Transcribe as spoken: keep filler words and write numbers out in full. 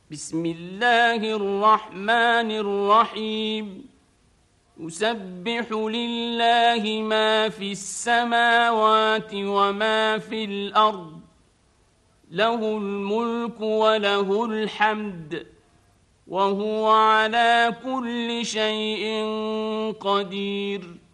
بسم الله الرحمن الرحيم يسبح لله ما في السماوات وما في الأرض له الملك وله الحمد وهو على كل شيء قدير